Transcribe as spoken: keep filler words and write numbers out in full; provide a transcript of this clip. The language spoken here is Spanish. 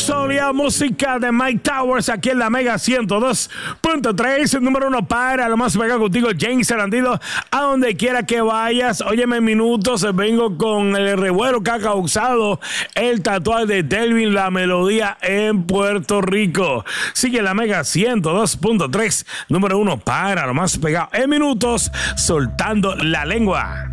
Sólida música de Mike Towers aquí en la Mega ciento dos punto tres, número uno para lo más pegado contigo, James Sarandido, a donde quiera que vayas. Óyeme, en minutos vengo con el revuelo que ha causado el tatuaje de Delvin La Melodía en Puerto Rico. Sigue la Mega ciento dos punto tres, número uno para lo más pegado en minutos, soltando la lengua.